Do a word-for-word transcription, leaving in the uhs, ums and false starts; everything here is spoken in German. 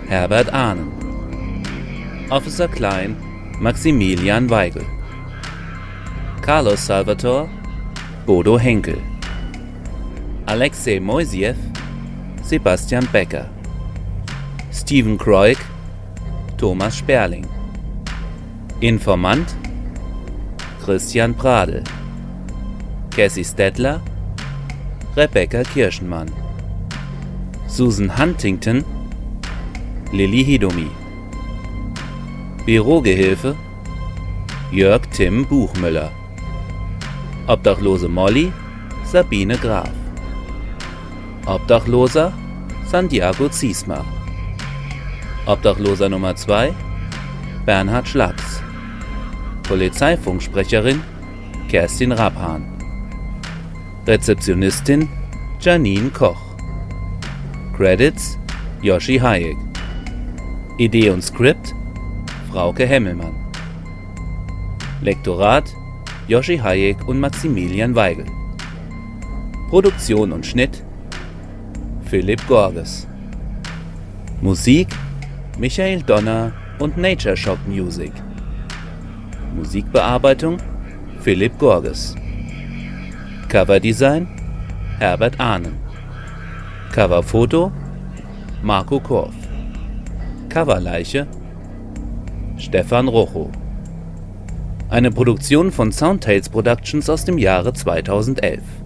Herbert Ahnen. Officer Klein Maximilian Weigel. Carlos Salvatore Bodo Henkel. Alexei Moisiew Sebastian Becker. Steven Kroik Thomas Sperling. Informant Christian Pradel. Cassie Stettler Rebecca Kirschenmann. Susan Huntington Lilly Hidomi. Bürogehilfe Jörg Tim Buchmüller. Obdachlose Molly Sabine Graf. Obdachloser Santiago Ziesmer. Obdachloser Nummer zwei Bernhard Schlaps. Polizeifunksprecherin Kerstin Rabhahn. Rezeptionistin Janine Koch. Credits Yoshi Hayek. Idee und Skript Frauke Hemmelmann. Lektorat Yoshi Hayek und Maximilian Weigel. Produktion und Schnitt Philipp Gorges. Musik Michael Donner und Nature Shock Music. Musikbearbeitung Philipp Gorges. Coverdesign Herbert Ahnen. Coverfoto Marco Korf. Coverleiche Stefan Rochow. Eine Produktion von Soundtales Productions aus dem Jahre zweitausendelf.